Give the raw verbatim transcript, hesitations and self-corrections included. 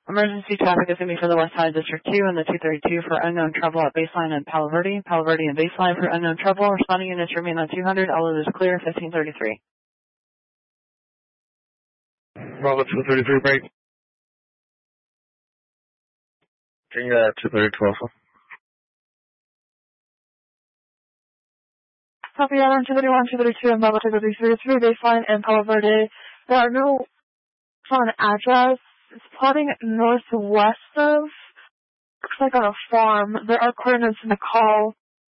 Emergency traffic is going to be for the West Side District two and the two thirty-two for unknown trouble at Baseline and Palo Verde. Palo Verde and Baseline for unknown trouble. Responding units remain on two hundred. All others clear, fifteen thirty-three. Bravo two thirty-three, break. Can you uh, two thirty-two also? Copy that on two thirty-one, two thirty-two, and Bravo two thirty-three, through Baseline and Palo Verde. There are no found address. It's plotting northwest of, looks like on a farm. There are coordinates in the call.